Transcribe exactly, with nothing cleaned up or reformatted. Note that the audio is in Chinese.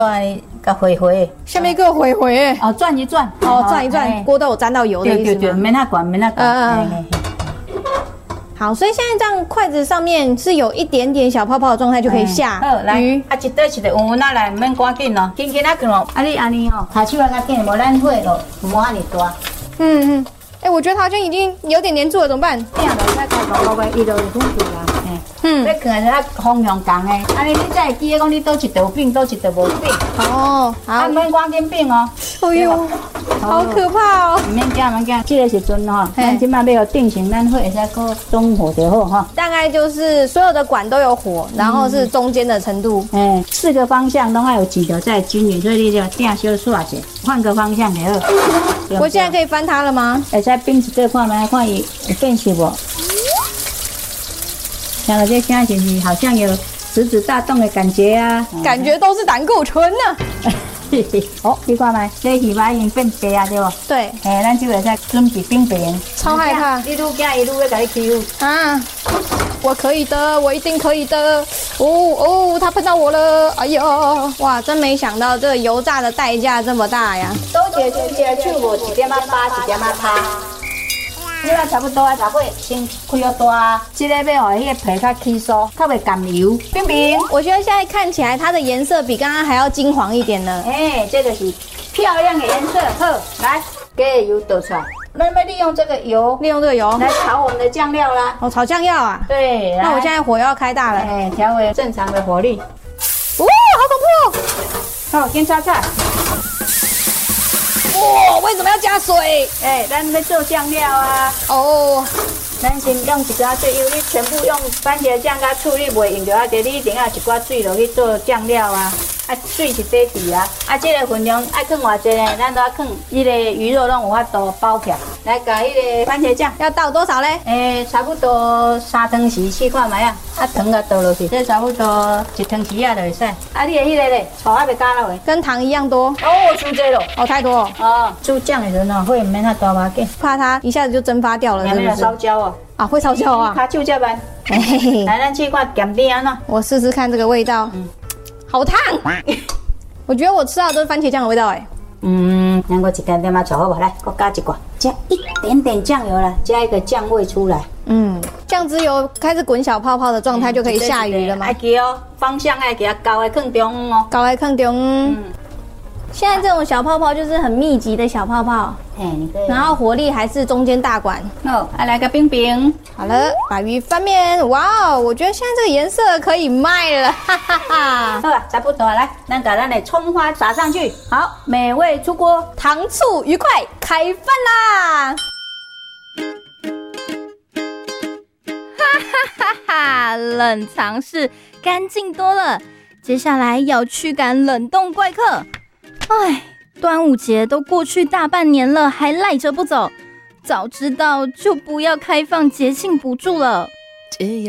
来甲回回， 下面一个回回诶， 哦，转一转， 哦，转一转，锅都有沾到油的意思吗？ 对对对，免那管，免那管。 好，所以现在这样筷子上面是有一点点小泡泡的状态，就可以下好，来， 鱼。 啊，一块一块，稳稳啊来，唔免赶紧哦，轻轻啊放哦。啊，你安尼哦，下手啊较紧，无咱火咯，无安尼大。 嗯嗯，哎，我觉得它好像已经有点黏住了，怎么办？ 这样就再开高高的，伊就会滚住啦。 嗯， 要看下方向同的，安尼你才会记得讲你倒一道饼，倒一道无饼。 哦，好， 啊，免赶紧饼哦。 哎呦，好可怕哦！ 唔免惊，免惊，这个时阵吼，咱即摆要定型，咱火会使搁中火就好哈。 大概就是所有的管都有火，然后是中间的程度。 哎，四个方向都要有几条在均匀，所以你就定小刷者，换个方向就好。 我现在可以翻它了吗？ 会使冰一个看卖，看伊有变熟无？听到这声是不是好像有食指大动的感觉啊？ 感觉都是胆固醇呢。 哦，你看卖，这鱼排已经变白啊，对不？ 对， 哎，咱就会使准备冰饼。 超害怕！ 你愈惊伊愈要甲你欺负啊！我可以的，我一定可以的。哦哦，他碰到我了！哎呦，哇，真没想到这个油炸的代价这么大呀！ 都一个一个手无一点啊扒，一点啊趴。你若差不多啊，十岁先开好大，这个要互迄个皮较起酥，较袂含油。冰冰， 我觉得现在看起来它的颜色比刚刚还要金黄一点呢。 哎，这个是漂亮的颜色。好，来，给油倒出来。咱要利用这个油， 利用这个油来炒我们的酱料啦。 哦，炒酱料啊？ 对。 那我现在火要开大了。 哎，调为正常的火力。 哇，好恐怖！ 好，先擦擦。 哇，为什么要加水？ 哎，咱要做酱料啊。 哦， 咱先用一寡水，因为你全部用番茄酱甲醋，你袂用着啊，你一定要一寡水落去做酱料啊。啊，水是底底啊。啊，这个分量爱放偌济呢？咱都要放，迄个鱼肉拢有法度包起来。来，加迄个番茄酱， 要倒多少嘞？ 诶，差不多三汤匙试看卖啊。啊，糖甲倒落去，这差不多一汤匙啊就会使。啊，你的迄个咧，醋还袂加落去， 跟糖一样多。 哦，伤济咯。 哦，太多哦。 哦，煮酱的时候火唔免太大把紧， 怕它一下子就蒸发掉了，是不是？ 烧焦哦。 啊，会烧焦啊。 卡手这般。 嘿嘿嘿。 来，咱试看咸甜安怎？ 我试试看这个味道。嗯。好烫。我觉得我吃到的都是番茄酱的味道哎。 嗯，难过一点点嘛，炒好不？来，我加一罐，加一点点酱油啦，加一个酱味出来。 嗯，酱汁油开始滚小泡泡的状态就可以下鱼了吗？ 爱记哦，方向爱给它高的放中哦， 高来放中。嗯。现在这种小泡泡就是很密集的小泡泡， 嘿，你可以。 然后火力还是中间大管。 好，再来个冰冰。 好了，把鱼翻面。哇哦，我觉得现在这个颜色可以卖了，哈哈哈。 好了，差不多了，来，咱把咱的葱花撒上去。好，美味出锅， 糖醋愉快开饭啦！ 哈哈哈哈，冷藏室干净多了。接下来要驱赶冷冻怪客。哎，端午节都过去大半年了，还赖着不走，早知道就不要开放节庆补助了。